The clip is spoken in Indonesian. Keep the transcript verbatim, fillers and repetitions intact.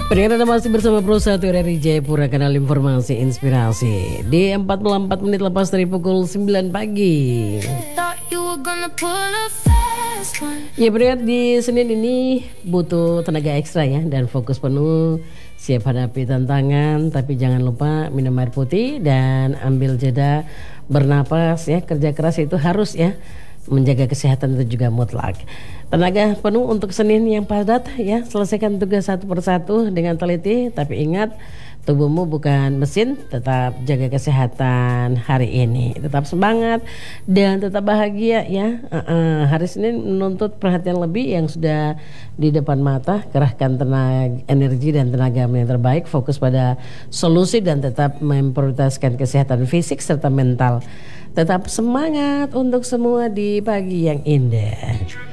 Pendengar, Anda masih bersama Pro satu R R I Jayapura, kanal informasi inspirasi di empat puluh empat menit lepas dari pukul sembilan pagi. Ya, pendengar, di Senin ini butuh tenaga ekstra ya, dan fokus penuh, siap hadapi tantangan. Tapi jangan lupa minum air putih dan ambil jeda bernapas ya. Kerja keras itu harus ya, menjaga kesehatan itu juga mutlak. Tenaga penuh untuk Senin yang padat ya. Selesaikan tugas satu persatu dengan teliti. Tapi ingat, tubuhmu bukan mesin. Tetap jaga kesehatan hari ini. Tetap semangat dan tetap bahagia ya. uh-uh. Hari Senin menuntut perhatian lebih yang sudah di depan mata. Kerahkan tenaga, energi dan tenaga yang terbaik. Fokus pada solusi dan tetap memprioritaskan kesehatan fisik serta mental. Tetap semangat untuk semua di pagi yang indah.